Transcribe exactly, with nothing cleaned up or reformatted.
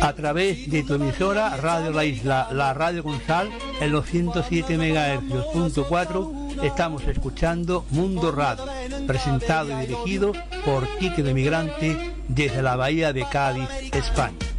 a través de tu emisora Radio La Isla, la Radio Gonzal, en los ciento siete megahercios punto cuatro, estamos escuchando Mundo Radio, presentado y dirigido por Quique de Migrante desde la Bahía de Cádiz, España.